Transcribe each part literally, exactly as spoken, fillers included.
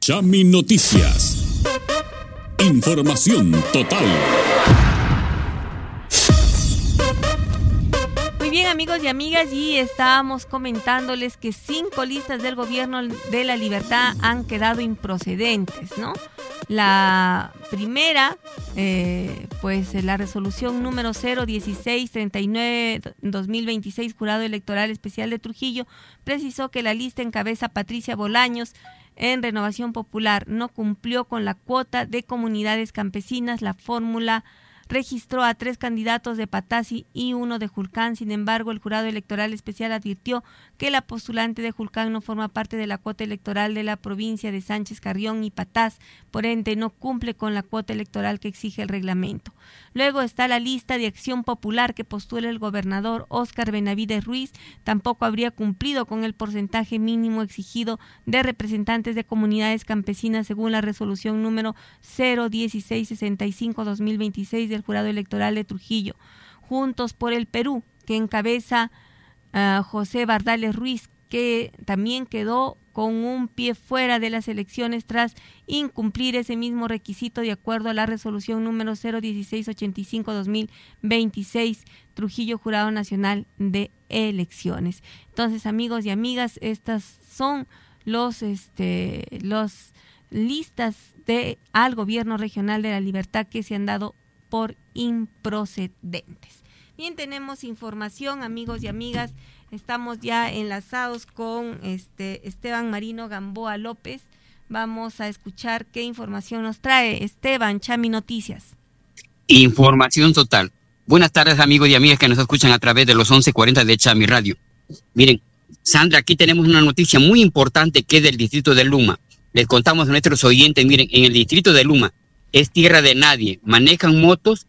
Chami Noticias. Información total. Muy bien, amigos y amigas, y estábamos comentándoles que cinco listas del Gobierno de la Libertad han quedado improcedentes, ¿no? La primera, eh, pues la resolución número cero dieciséis treinta y nueve dos mil veintiséis, Jurado Electoral Especial de Trujillo, precisó que la lista encabeza Patricia Bolaños en Renovación Popular no cumplió con la cuota de comunidades campesinas. La fórmula registró a tres candidatos de Patasi y uno de Julcán. Sin embargo, el Jurado Electoral Especial advirtió que la postulante de Julcán no forma parte de la cuota electoral de la provincia de Sánchez Carrión y Patás, por ende no cumple con la cuota electoral que exige el reglamento. Luego está la lista de Acción Popular que postula el gobernador Óscar Benavides Ruiz. Tampoco habría cumplido con el porcentaje mínimo exigido de representantes de comunidades campesinas según la resolución número cero dieciséis sesenta y cinco dos mil veintiséis del Jurado Electoral de Trujillo. Juntos por el Perú, que encabeza uh, José Bardales Ruiz, que también quedó con un pie fuera de las elecciones tras incumplir ese mismo requisito de acuerdo a la resolución número cero dieciséis ochenta y cinco dos mil veintiséis, Trujillo Jurado Nacional de Elecciones. Entonces, amigos y amigas, estas son los este los listas de al Gobierno Regional de la Libertad que se han dado por improcedentes. Bien, tenemos información, amigos y amigas. Estamos ya enlazados con este Esteban Marino Gamboa López. Vamos a escuchar qué información nos trae. Esteban, Chami Noticias. Información total. Buenas tardes, amigos y amigas que nos escuchan a través de los once cuarenta de Chami Radio. Miren, Sandra, aquí tenemos una noticia muy importante que es del distrito de Luma. Les contamos a nuestros oyentes, miren, en el distrito de Luma es tierra de nadie. Manejan motos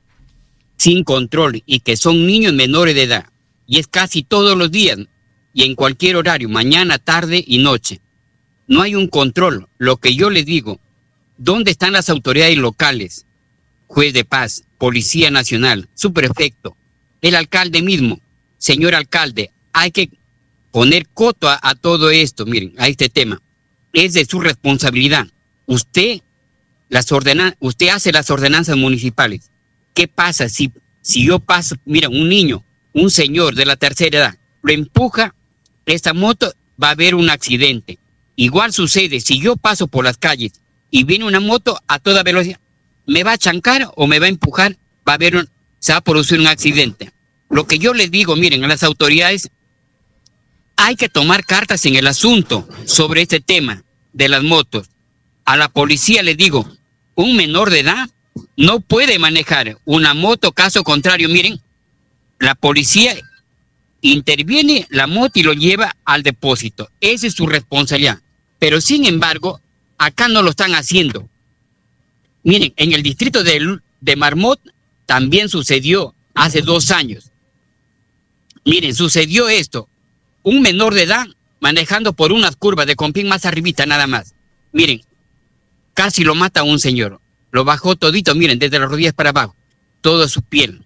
sin control y que son niños menores de edad. Y es casi todos los días y en cualquier horario, mañana, tarde y noche. No hay un control. Lo que yo les digo, ¿dónde están las autoridades locales? Juez de paz, Policía Nacional, subprefecto, el alcalde mismo. Señor alcalde, hay que poner coto a, a todo esto, miren, a este tema. Es de su responsabilidad. Usted, las ordenan- usted hace las ordenanzas municipales. ¿Qué pasa si, si yo paso, mira, un niño, un señor de la tercera edad, lo empuja, esta moto, va a haber un accidente? Igual sucede, si yo paso por las calles y viene una moto a toda velocidad, ¿me va a chancar o me va a empujar? Va a haber un, se va a producir un accidente. Lo que yo les digo, miren, a las autoridades, hay que tomar cartas en el asunto sobre este tema de las motos. A la policía les digo, un menor de edad no puede manejar una moto, caso contrario, miren, la policía interviene la moto y lo lleva al depósito. Esa es su responsabilidad. Pero sin embargo, acá no lo están haciendo. Miren, en el distrito de, de Marmot también sucedió hace dos años. Miren, sucedió esto. Un menor de edad manejando por unas curvas de Compín más arribita nada más. Miren, casi lo mata a un señor. Lo bajó todito, miren, desde las rodillas para abajo. Toda su piel.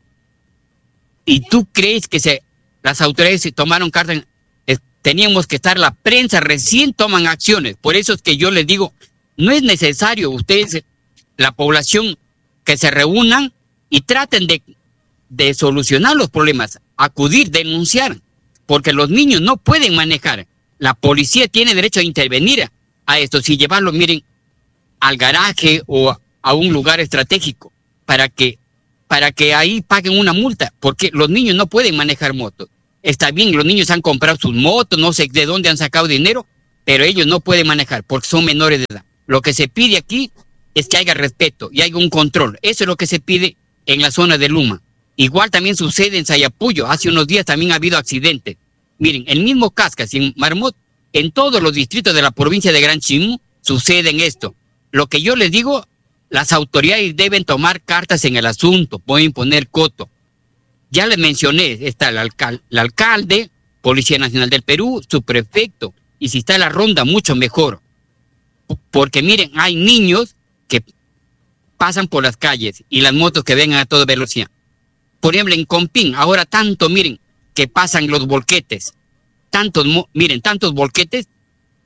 ¿Y tú crees que se, las autoridades se tomaron cartas? Eh, teníamos que estar, la prensa recién toman acciones. Por eso es que yo les digo, no es necesario ustedes, la población, que se reúnan y traten de, de solucionar los problemas, acudir, denunciar, porque los niños no pueden manejar. La policía tiene derecho a intervenir a, a esto, si llevarlo, miren, al garaje o a, a un lugar estratégico, para que para que ahí paguen una multa, porque los niños no pueden manejar motos. Está bien, los niños han comprado sus motos, no sé de dónde han sacado dinero, pero ellos no pueden manejar porque son menores de edad. Lo que se pide aquí es que haya respeto y haya un control. Eso es lo que se pide en la zona de Luma. Igual también sucede en Sayapuyo. Hace unos días también ha habido accidentes. Miren, el mismo Cascas y en Marmot, en todos los distritos de la provincia de Gran Chimú, suceden esto. Lo que yo les digo, las autoridades deben tomar cartas en el asunto, pueden poner coto. Ya les mencioné, está el, alcal- el alcalde, Policía Nacional del Perú, su prefecto, y si está la ronda, mucho mejor. Porque miren, hay niños que pasan por las calles y las motos que vengan a toda velocidad. Por ejemplo, en Compín, ahora tanto, miren, que pasan los volquetes. Tantos, miren, tantos volquetes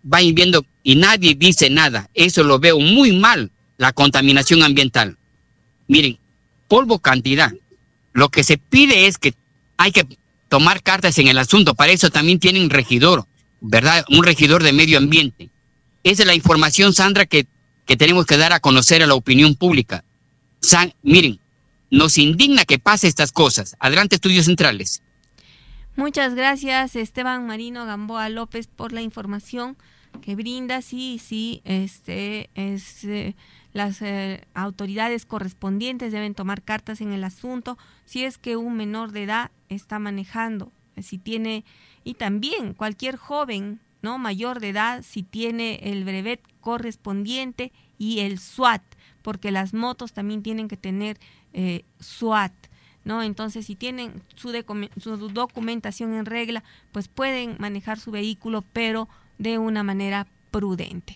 van viendo y nadie dice nada. Eso lo veo muy mal, la contaminación ambiental. Miren, polvo cantidad. Lo que se pide es que hay que tomar cartas en el asunto. Para eso también tienen regidor, ¿verdad? Un regidor de medio ambiente. Esa es la información, Sandra, que, que tenemos que dar a conocer a la opinión pública. San, miren, nos indigna que pase estas cosas. Adelante, Estudios Centrales. Muchas gracias, Esteban Marino Gamboa López, por la información que brinda. Sí, sí, este es eh, las eh, autoridades correspondientes deben tomar cartas en el asunto si es que un menor de edad está manejando, si tiene, y también cualquier joven, ¿no?, mayor de edad, si tiene el brevet correspondiente y el SWAT, porque las motos también tienen que tener eh, SWAT, ¿no? Entonces, si tienen su, su documentación en regla, pues pueden manejar su vehículo, pero de una manera prudente.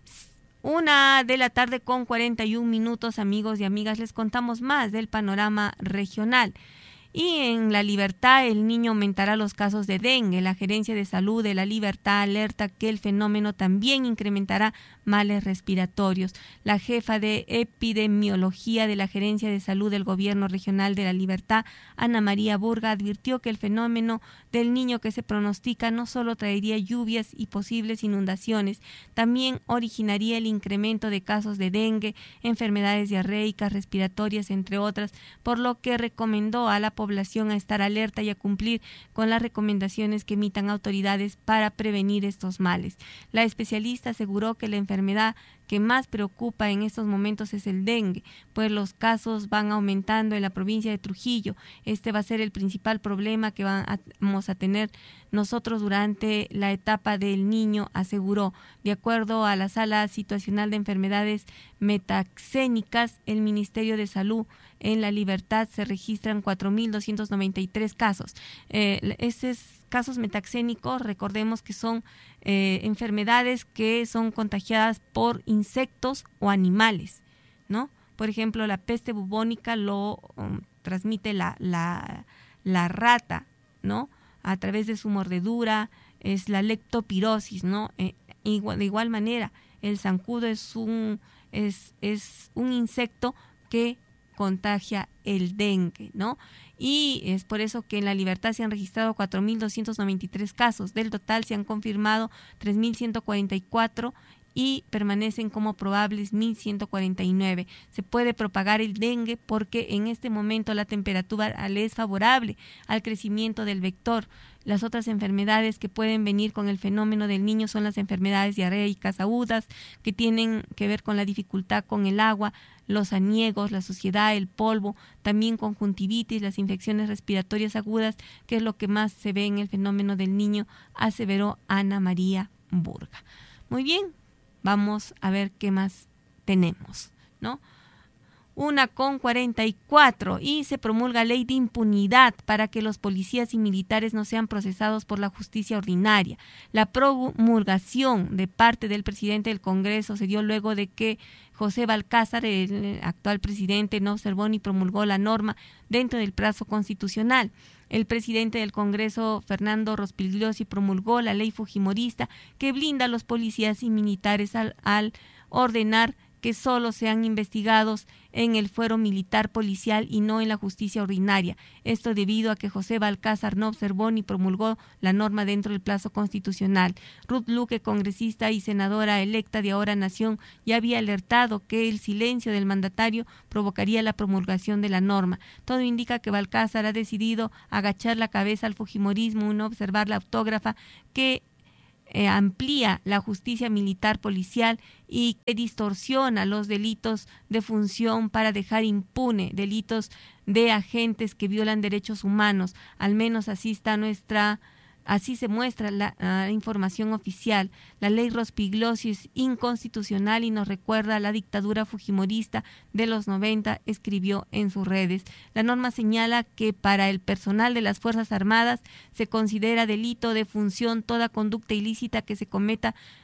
Una de la tarde con cuarenta y un minutos, amigos y amigas, les contamos más del panorama regional. Y en La Libertad, el niño aumentará los casos de dengue. La Gerencia de Salud de La Libertad alerta que el fenómeno también incrementará males respiratorios. La jefa de epidemiología de la Gerencia de Salud del Gobierno Regional de La Libertad, Ana María Burga, advirtió que el fenómeno del niño que se pronostica no solo traería lluvias y posibles inundaciones, también originaría el incremento de casos de dengue, enfermedades diarreicas, respiratorias, entre otras, por lo que recomendó a la población a estar alerta y a cumplir con las recomendaciones que emitan autoridades para prevenir estos males. La especialista aseguró que la enfermedad que más preocupa en estos momentos es el dengue, pues los casos van aumentando en la provincia de Trujillo. Este va a ser el principal problema que vamos a tener nosotros durante la etapa del niño, aseguró. De acuerdo a la Sala Situacional de Enfermedades Metaxénicas, el Ministerio de Salud en La Libertad se registran cuatro mil doscientos noventa y tres casos. Eh, esos casos metaxénicos, recordemos que son eh, enfermedades que son contagiadas por insectos o animales, ¿no? Por ejemplo, la peste bubónica lo um, transmite la, la, la rata, ¿no?, a través de su mordedura, es la leptospirosis, ¿no? Eh, igual, de igual manera, el zancudo es un, es, es un insecto que contagia el dengue, ¿no? Y es por eso que en La Libertad se han registrado cuatro mil doscientos noventa y tres casos. Del total se han confirmado tres mil ciento cuarenta y cuatro y permanecen como probables mil ciento cuarenta y nueve. Se puede propagar el dengue porque en este momento la temperatura le es favorable al crecimiento del vector. Las otras enfermedades que pueden venir con el fenómeno del niño son las enfermedades diarreicas agudas, que tienen que ver con la dificultad con el agua, los aniegos, la suciedad, el polvo, también conjuntivitis, las infecciones respiratorias agudas, que es lo que más se ve en el fenómeno del niño, aseveró Ana María Burga. Muy bien, vamos a ver qué más tenemos, ¿no? Una con cuarenta y cuatro, y se promulga ley de impunidad para que los policías y militares no sean procesados por la justicia ordinaria. La promulgación de parte del presidente del Congreso se dio luego de que José Balcázar, el actual presidente, no observó ni promulgó la norma dentro del plazo constitucional. El presidente del Congreso, Fernando Rospigliosi, promulgó la ley fujimorista que blinda a los policías y militares al, al ordenar que solo sean investigados en el fuero militar policial y no en la justicia ordinaria. Esto debido a que José Balcázar no observó ni promulgó la norma dentro del plazo constitucional. Ruth Luque, congresista y senadora electa de Ahora Nación, ya había alertado que el silencio del mandatario provocaría la promulgación de la norma. Todo indica que Balcázar ha decidido agachar la cabeza al fujimorismo y no observar la autógrafa que Eh, amplía la justicia militar policial y que distorsiona los delitos de función para dejar impune delitos de agentes que violan derechos humanos. Al menos así está nuestra, así se muestra la uh, información oficial. La ley Rospigliosi es inconstitucional y nos recuerda a la dictadura fujimorista de los noventa, escribió en sus redes. La norma señala que para el personal de las Fuerzas Armadas se considera delito de función toda conducta ilícita que se cometa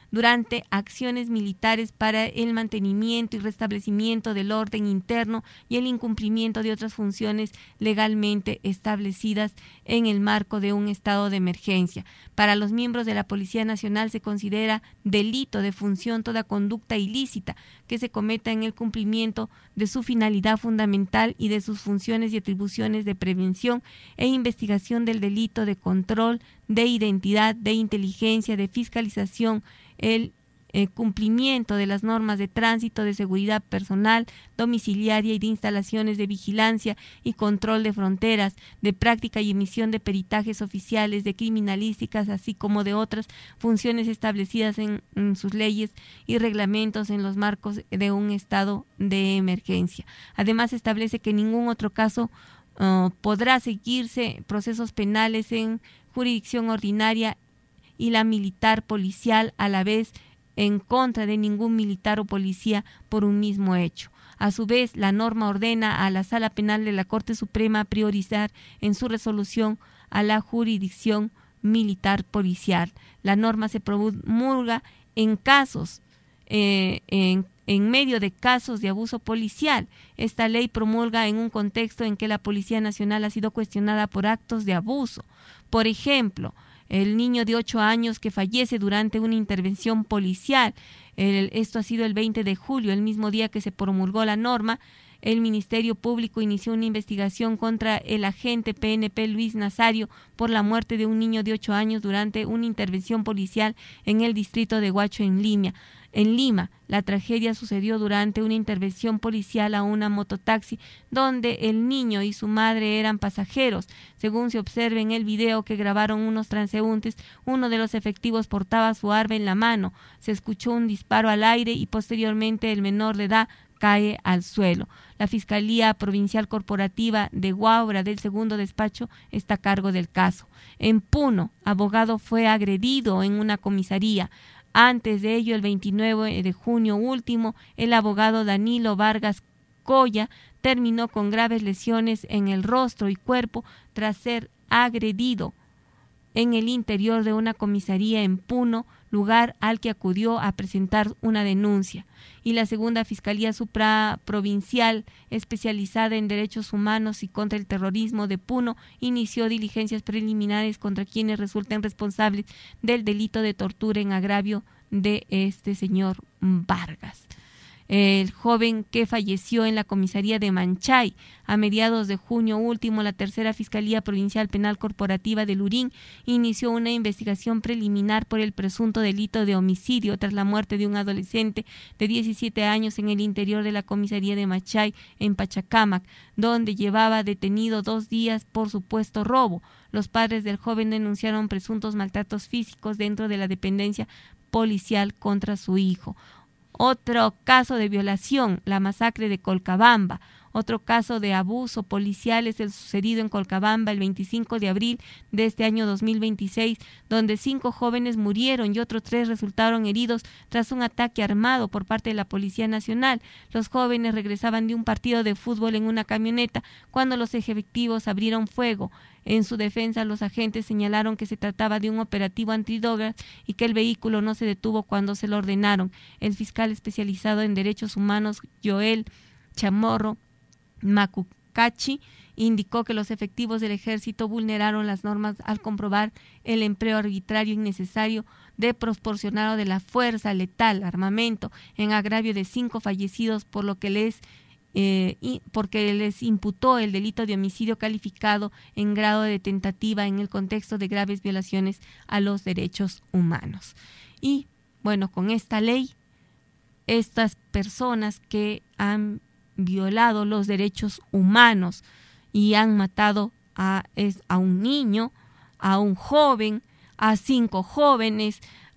durante acciones militares para el mantenimiento y restablecimiento del orden interno y el incumplimiento de otras funciones legalmente establecidas en el marco de un estado de emergencia. Para los miembros de la Policía Nacional se considera delito de función toda conducta ilícita que se cometa en el cumplimiento de su finalidad fundamental y de sus funciones y atribuciones de prevención e investigación del delito, de control, de identidad, de inteligencia, de fiscalización, el eh, cumplimiento de las normas de tránsito, de seguridad personal, domiciliaria y de instalaciones de vigilancia y control de fronteras, de práctica y emisión de peritajes oficiales, de criminalísticas, así como de otras funciones establecidas en, en sus leyes y reglamentos en los marcos de un estado de emergencia. Además, establece que en ningún otro caso uh, podrá seguirse procesos penales en jurisdicción ordinaria y la militar policial a la vez en contra de ningún militar o policía por un mismo hecho. A su vez, la norma ordena a la Sala Penal de la Corte Suprema priorizar en su resolución a la jurisdicción militar policial. La norma se promulga en casos, eh, en, en medio de casos de abuso policial. Esta ley promulga en un contexto en que la Policía Nacional ha sido cuestionada por actos de abuso. Por ejemplo, el niño de ocho años que fallece durante una intervención policial. El, esto ha sido el veinte de julio, el mismo día que se promulgó la norma. El Ministerio Público inició una investigación contra el agente P N P Luis Nazario por la muerte de un niño de ocho años durante una intervención policial en el distrito de Huacho, en Lima. En Lima, la tragedia sucedió durante una intervención policial a una mototaxi donde el niño y su madre eran pasajeros. Según se observa en el video que grabaron unos transeúntes, uno de los efectivos portaba su arma en la mano. Se escuchó un disparo al aire y posteriormente el menor de edad cae al suelo. La Fiscalía Provincial Corporativa de Huaura del segundo despacho está a cargo del caso. En Puno, abogado fue agredido en una comisaría. Antes de ello, el veintinueve de junio último, el abogado Danilo Vargas Coya terminó con graves lesiones en el rostro y cuerpo tras ser agredido en el interior de una comisaría en Puno, lugar al que acudió a presentar una denuncia. Y la segunda Fiscalía Supraprovincial, especializada en derechos humanos y contra el terrorismo de Puno, inició diligencias preliminares contra quienes resulten responsables del delito de tortura en agravio de este señor Vargas. El joven que falleció en la comisaría de Manchay a mediados de junio último, la tercera Fiscalía Provincial Penal Corporativa de Lurín inició una investigación preliminar por el presunto delito de homicidio tras la muerte de un adolescente de diecisiete años en el interior de la comisaría de Manchay en Pachacámac, donde llevaba detenido dos días por supuesto robo. Los padres del joven denunciaron presuntos maltratos físicos dentro de la dependencia policial contra su hijo. Otro caso de violación, la masacre de Colcabamba. Otro caso de abuso policial es el sucedido en Colcabamba el veinticinco de abril de este año dos mil veintiséis, donde cinco jóvenes murieron y otros tres resultaron heridos tras un ataque armado por parte de la Policía Nacional. Los jóvenes regresaban de un partido de fútbol en una camioneta cuando los efectivos abrieron fuego. En su defensa, los agentes señalaron que se trataba de un operativo antidrogas y que el vehículo no se detuvo cuando se lo ordenaron. El fiscal especializado en derechos humanos, Joel Chamorro Macucachi, indicó que los efectivos del ejército vulneraron las normas al comprobar el empleo arbitrario e innecesario de proporcionar o de la fuerza letal, armamento, en agravio de cinco fallecidos, por lo que les Eh, y porque les imputó el delito de homicidio calificado en grado de tentativa en el contexto de graves violaciones a los derechos humanos. Y bueno, con esta ley, estas personas que han violado los derechos humanos y han matado a, es, a un niño, a un joven, a cinco jóvenes,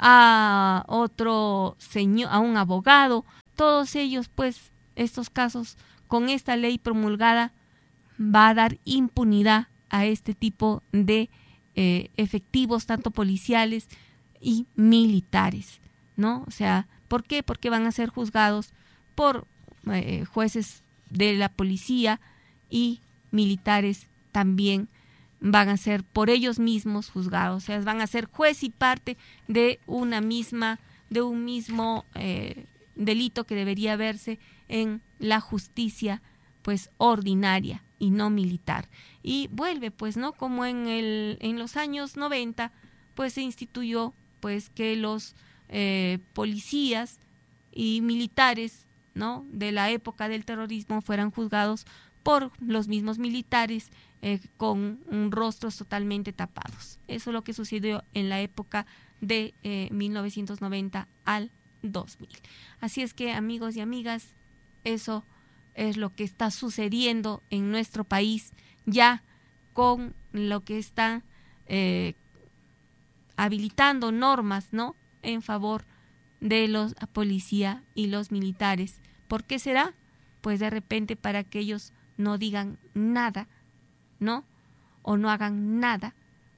a otro señor, a un abogado, todos ellos, pues, estos casos, con esta ley promulgada, va a dar impunidad a este tipo de eh, efectivos, tanto policiales y militares, ¿no? O sea, ¿por qué? Porque van a ser juzgados por eh, jueces de la policía y militares también van a ser por ellos mismos juzgados, o sea, van a ser juez y parte de una misma de un mismo eh, delito que debería verse en la justicia pues ordinaria y no militar. Y vuelve pues, ¿no? Como en el en los años noventa pues se instituyó pues que los eh, policías y militares, ¿no?, de la época del terrorismo fueran juzgados por los mismos militares eh, con um, rostros totalmente tapados. Eso es lo que sucedió en la época de eh, mil novecientos noventa al dos mil. Así es que, amigos y amigas, eso es lo que está sucediendo en nuestro país ya con lo que está eh, habilitando normas, ¿no?, en favor de los policía y los militares. ¿Por qué será? Pues de repente para que ellos no digan nada, ¿no?, o no hagan nada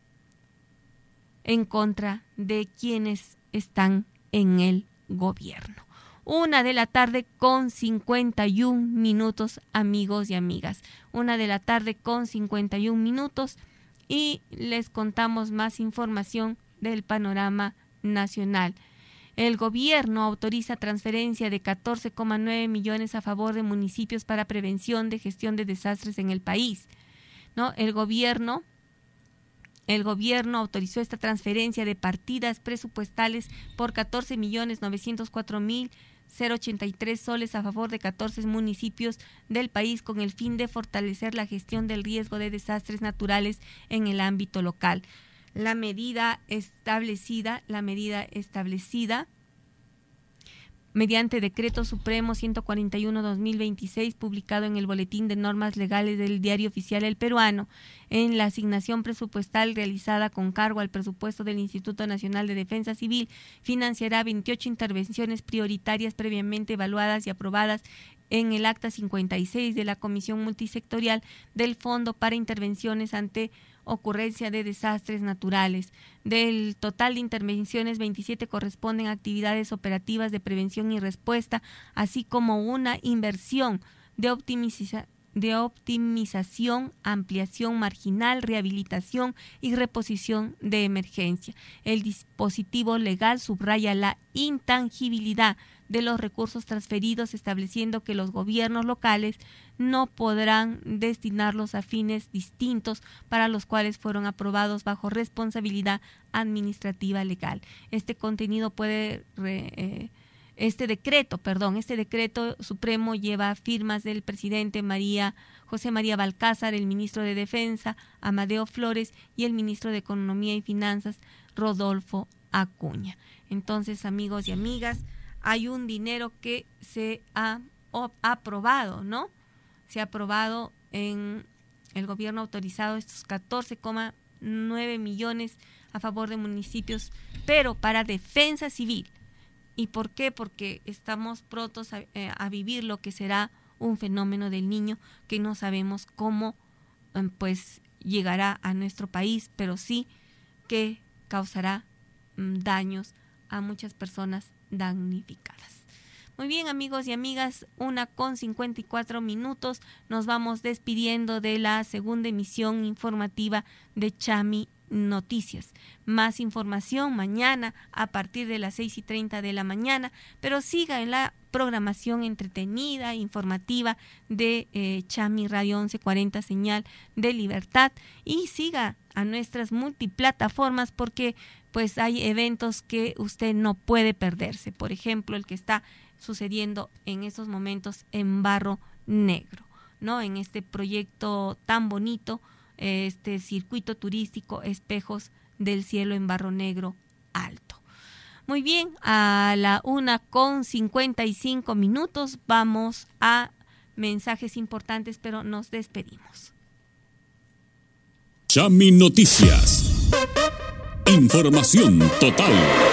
en contra de quienes están en el gobierno. Una de la tarde con cincuenta y un minutos, amigos y amigas. Una de la tarde con cincuenta y un minutos y les contamos más información del panorama nacional. El gobierno autoriza transferencia de catorce coma nueve millones a favor de municipios para prevención de gestión de desastres en el país, ¿no? El gobierno, el gobierno autorizó esta transferencia de partidas presupuestales por catorce millones novecientos cuatro mil ochenta y tres soles a favor de catorce municipios del país con el fin de fortalecer la gestión del riesgo de desastres naturales en el ámbito local. La medida establecida, la medida establecida mediante Decreto Supremo ciento cuarenta y uno guión dos mil veintiséis, publicado en el Boletín de Normas Legales del Diario Oficial El Peruano, en la asignación presupuestal realizada con cargo al presupuesto del Instituto Nacional de Defensa Civil, financiará veintiocho intervenciones prioritarias previamente evaluadas y aprobadas en el Acta cincuenta y seis de la Comisión Multisectorial del Fondo para Intervenciones ante ocurrencia de desastres naturales. Del total de intervenciones, veintisiete corresponden a actividades operativas de prevención y respuesta, así como una inversión de optimización de optimización, ampliación marginal, rehabilitación y reposición de emergencia. El dispositivo legal subraya la intangibilidad de los recursos transferidos, estableciendo que los gobiernos locales no podrán destinarlos a fines distintos para los cuales fueron aprobados bajo responsabilidad administrativa legal. Este contenido puede re, eh, Este decreto, perdón, este decreto supremo lleva firmas del presidente María José María Balcázar, el ministro de Defensa Amadeo Flores y el ministro de Economía y Finanzas Rodolfo Acuña. Entonces, amigos y amigas, hay un dinero que se ha aprobado, ¿no? Se ha aprobado en el gobierno autorizado estos catorce coma nueve millones a favor de municipios, pero para defensa civil. ¿Y por qué? Porque estamos prontos a, eh, a vivir lo que será un fenómeno del Niño que no sabemos cómo eh, pues llegará a nuestro país, pero sí que causará mm, daños a muchas personas damnificadas. Muy bien, amigos y amigas, una con cincuenta y cuatro minutos, nos vamos despidiendo de la segunda emisión informativa de Chami Noticias. Más información mañana a partir de las seis y treinta de la mañana, pero siga en la programación entretenida, informativa de eh, Chami Radio once cuarenta, señal de libertad, y siga a nuestras multiplataformas porque pues hay eventos que usted no puede perderse. Por ejemplo, el que está sucediendo en estos momentos en Barro Negro, ¿no? En este proyecto tan bonito, este circuito turístico Espejos del Cielo en Barro Negro Alto. Muy bien, a la una con cincuenta y cinco minutos vamos a mensajes importantes, pero nos despedimos. Chami Noticias. Información total.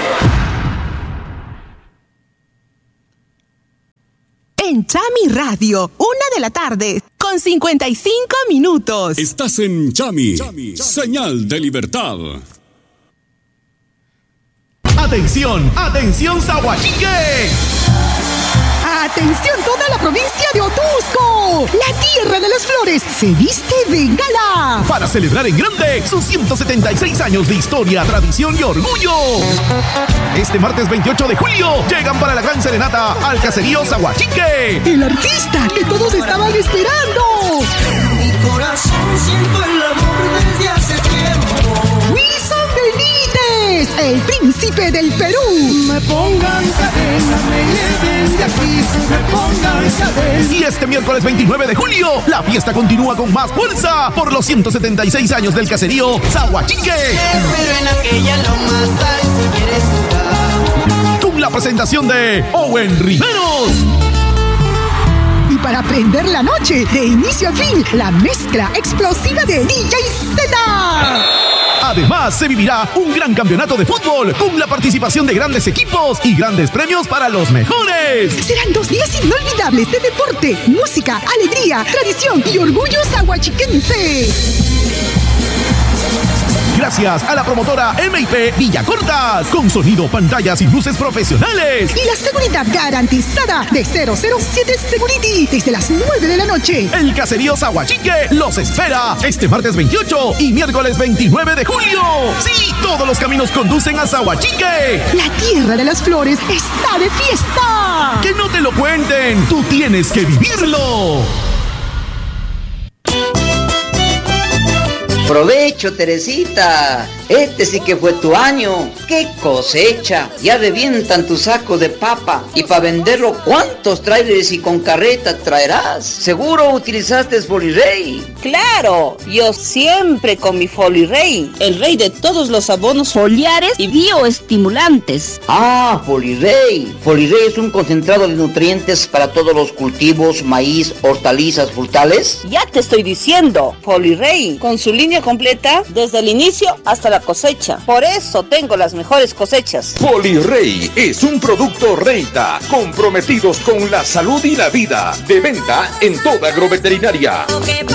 En Chami Radio, una de la tarde, con cincuenta y cinco minutos. Estás en Chami, Chami, Chami. Señal de libertad. ¡Atención! ¡Atención, Zahuachique! ¡Atención toda la provincia de Otusco! La tierra de las flores se viste de gala para celebrar en grande sus ciento setenta y seis años de historia, tradición y orgullo. Este martes veintiocho de julio llegan para la gran serenata al caserío Zahuachique, el artista que todos estaban esperando. En mi corazón siento el amor desde hace tiempo. Wilson Benítez, el príncipe del Perú. Me pongan cadena, me lleven de aquí, me pongan cadena. Y este miércoles veintinueve de julio, la fiesta continúa con más fuerza por los ciento setenta y seis años del caserío Zahuachique. Pero en aquella loma sal si quieres jugar. Con la presentación de Owen Riveros. Y para prender la noche, de inicio a fin, la mezcla explosiva de D J Z. Además, se vivirá un gran campeonato de fútbol con la participación de grandes equipos y grandes premios para los mejores. Serán dos días inolvidables de deporte, música, alegría, tradición y orgullo zahuachiquense. Gracias a la promotora M I P Villacortas, con sonido, pantallas y luces profesionales. Y la seguridad garantizada de cero cero siete Security desde las nueve de la noche. El caserío Zahuachique los espera este martes veintiocho y miércoles veintinueve de julio. Sí, todos los caminos conducen a Zahuachique. La tierra de las flores está de fiesta. Que no te lo cuenten, tú tienes que vivirlo. Provecho, Teresita. Este sí que fue tu año. ¡Qué cosecha! Ya revientan tus sacos de papa. Y para venderlo, ¿cuántos trailers y con carreta traerás? Seguro utilizaste Folirey. Claro, yo siempre con mi Folirey, el rey de todos los abonos foliares y bioestimulantes. Ah, Folirey. Folirey es un concentrado de nutrientes para todos los cultivos, maíz, hortalizas, frutales. Ya te estoy diciendo, Folirey, con su línea completa desde el inicio hasta la cosecha. Por eso tengo las mejores cosechas. Folirey es un producto Reita, comprometidos con la salud y la vida. De venta en toda agroveterinaria.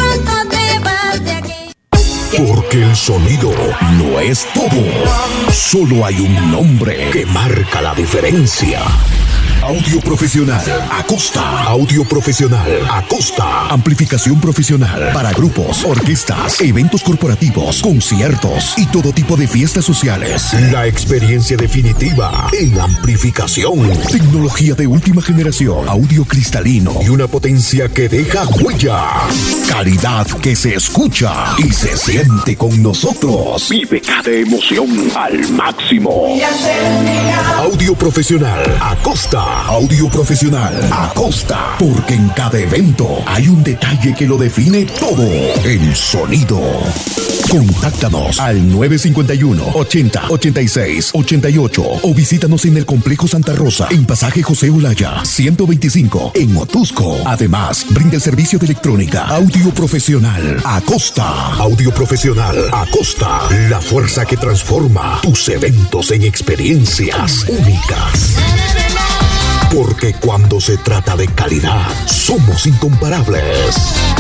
Porque el sonido no es todo. Solo hay un nombre que marca la diferencia. Audio profesional Acosta. Audio profesional Acosta. Amplificación profesional para grupos, orquestas, eventos corporativos, conciertos y todo tipo de fiestas sociales. La experiencia definitiva en amplificación. Tecnología de última generación. Audio cristalino y una potencia que deja huella. Calidad que se escucha y se siente con nosotros. Vive cada emoción al máximo. Audio profesional Acosta. Audio profesional Acosta, porque en cada evento hay un detalle que lo define todo: el sonido. Contáctanos al nueve cinco uno, ochenta, ochenta y seis, ochenta y ocho o visítanos en el Complejo Santa Rosa, en Pasaje José Olaya, ciento veinticinco, en Otusco. Además, brinda el servicio de electrónica Audio Profesional Acosta. Audio Profesional Acosta, la fuerza que transforma tus eventos en experiencias únicas. Porque cuando se trata de calidad, somos incomparables.